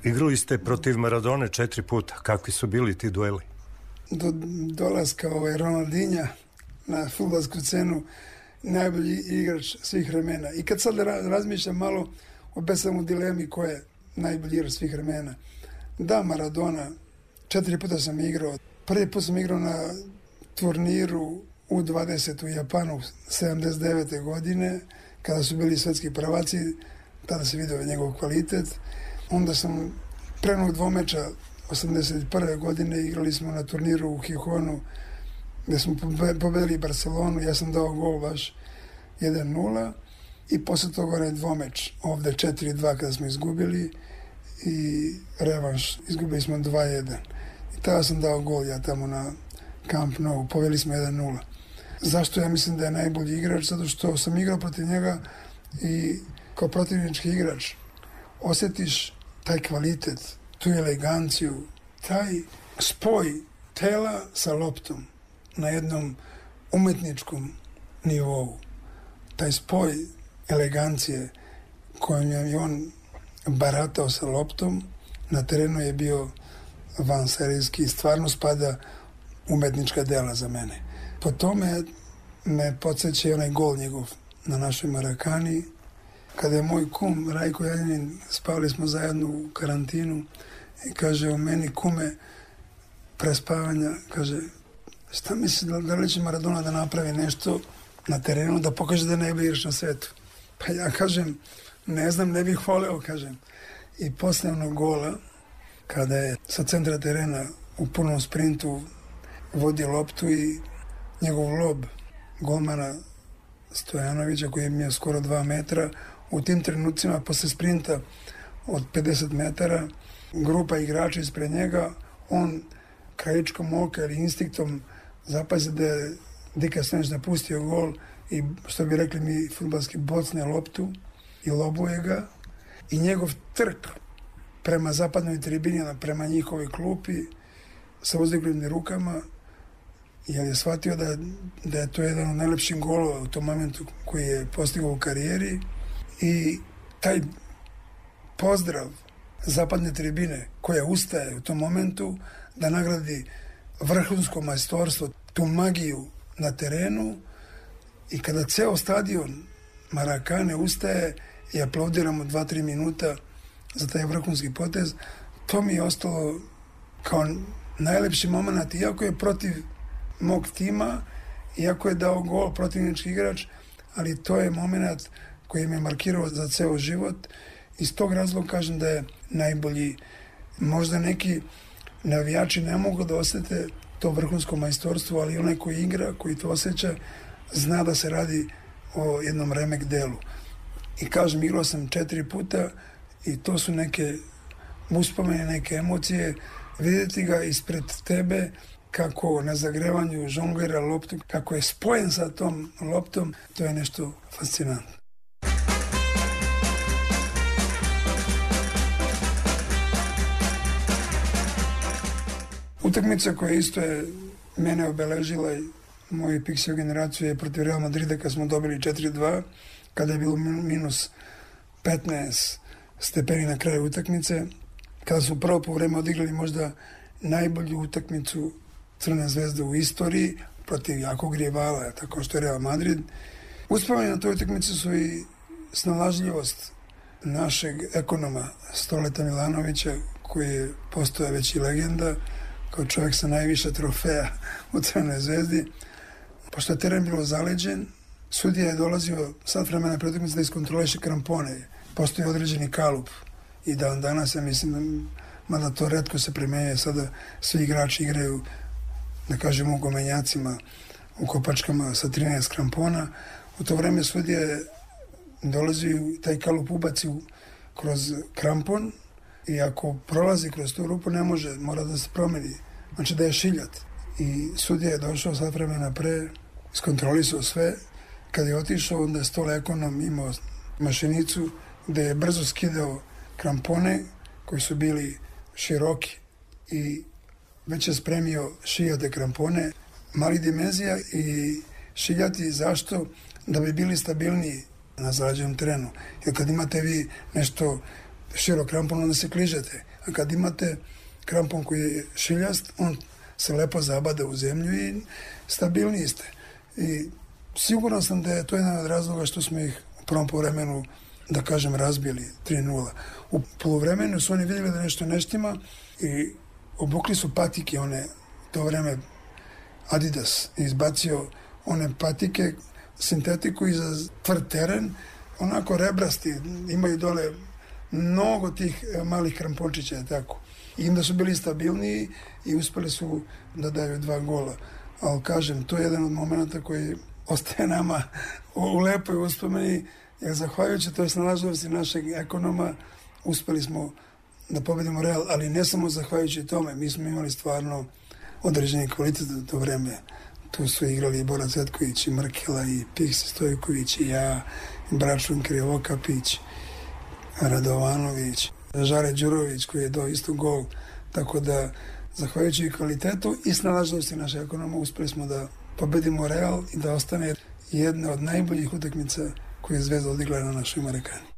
Igrali ste protiv Maradone 4 puta. Kakvi su bili ti dueli? Do dolaska Ronaldinha na fudbalsku scenu najbolji igrač svih vremena. I kad sad razmišljam malo o besamu dilemi ko je najbolji igrač svih vremena. Da, Maradona, 4 puta sam igrao. Prvi put sam igrao na turniru U20 u Japanu 79. godine, kada su bili svetski prvaci, tada se vidio njegov kvalitet. Onda sam prenog dvomeča 81. godine igrali smo na turniru u Gijonu, gde smo pobedili Barcelonu, ja sam dao gol baš 1-0 i posle toga onaj dvomeč, ovde 4-2 kada smo izgubili i revanš, izgubili smo 2-1. I tada sam dao gol ja tamo na Camp Nou, poveli smo 1-0. Zašto ja mislim da je najbolji igrač? Zato što sam igrao protiv njega i kao protivnički igrač osjetiš taj kvalitet, tu eleganciju, taj spoj tela sa loptom na jednom umetničkom nivou. Taj spoj elegancije kojom je on baratao sa loptom na terenu je bio vanserijski i stvarno spada umetnička dela za mene. Po tome me podsjeća i onaj gol njegov na našoj Marakani. Kada je moj kum Rajko Janinin, spavali smo zajedno u karantinu i kaže o meni kume pre spavanja, kaže šta misli da li će Maradona da napravi nešto na terenu da pokaže da je najbolji igrač na svetu. Pa ja kažem ne znam, ne bih voleo, kažem. I posle onog gola kada je sa centra terena u punom sprintu vodio loptu i njegov lob golmana Stojanovića koji je imao skoro 2 metra, u tim trenucima posle sprinta od 50 metara grupa igrača ispred njega, on krajičkom oka ili instinktom zapazi da je Dika Stanić napustio gol i što bi rekli mi fudbalski bocne loptu i lobuje ga i njegov trk prema zapadnoj tribini, prema njihovoj klupi sa uzdignutim rukama, jer je shvatio da je to jedan od najlepših golova u tom momentu koji je postigao u karijeri i taj pozdrav zapadne tribine koja ustaje u tom momentu da nagradi vrhunsko majstorstvo, tu magiju na terenu i kada ceo stadion Marakane ustaje i aplaudiramo 2-3 minuta za taj vrhunski potez, to mi je ostalo kao najlepši moment, iako je protiv mog tima, iako je dao gol protivnički igrač, ali to je moment koji me markirao za ceo život. Iz tog razloga kažem da je najbolji. Možda neki navijači ne mogu da osete to vrhunsko majstorstvo, ali onaj koji igra, koji to osjeća, zna da se radi o jednom remek delu. I kažem, igrao sam 4 puta i to su neke uspomene, neke emocije. Vidjeti ga ispred tebe kako na zagrevanju žonglira loptu, kako je spojen sa tom loptom, to je nešto fascinantno. Utakmica koja isto je mene obeležila i moju Pixio generaciju je protiv Real Madrida kad smo dobili 4-2, kada je bilo minus 15 stepeni na kraju utakmice, kada su prvo po vreme odigrali možda najbolju utakmicu Crne zvezde u istoriji protiv jakog rivala, tako što je Real Madrid. Uspomeni na toj utakmici su i snalažljivost našeg ekonoma Stoleta Milanovića, koji je postao već i legenda, kao čovjek sa najviše trofeja u Crnoj zvezdi. Pošto je teren bilo zaleđen, sudija je dolazio sat vremena pre utakmice da iskontroliše krampone. Postoji određeni kalup i dan danas, ja mislim, mada to retko se primenjuje, sada svi igrači igraju, da kažemo, u gomenjacima, u kopačkama sa 13 krampona. U to vreme sudija je dolazio i taj kalup ubaci kroz krampon i ako prolazi kroz tu rupu ne može, mora da se promeni, znači da je šiljat. I sudija je došao sat vremena pre, iskontrolisao sve. Kad je otišao, onda je Stole ekonom imao mašinicu gde je brzo skidao krampone koji su bili široki i već je spremio šiljate krampone malih dimenzija i šiljati zašto? Da bi bili stabilniji na zarađenom terenu. Jer kad imate vi nešto širok krampon, onda se kližete. A kad imate krampon koji je šiljast, on se lepo zabada u zemlju i stabilniji ste. I siguran sam da je to jedan od razloga što smo ih u prvom poluvremenu, da kažem, razbili 3-0. U poluvremenu su oni vidjeli da nešto ne štima i obukli su patike, to vreme Adidas izbacio one patike, sintetiku i za tvrd teren, onako rebrasti, imaju dole mnogo tih malih krampončića, tako. I onda su bili stabilniji i uspeli su da daju 2 gola. Ali kažem, to je jedan od momenta koji ostaje nama u lepoj uspomeni, jer zahvaljujući toj snalažljivosti našeg ekonoma uspeli smo da pobedimo Real, ali ne samo zahvaljujući tome, mi smo imali stvarno određeni kvalitet u to vreme. Tu su igrali i Bora Cvetković, i Mrkela, i Piksi Stojković, i ja, i Bračun Krivokapić, Radovanović, Žare Đurović koji je dao isto gol. Tako da, zahvaljujući kvalitetu i snalažljivosti našeg ekonoma, uspeli smo da pobedimo Real i da ostane jedna od najboljih utakmica koje je Zvezda odigla na našoj Marekani.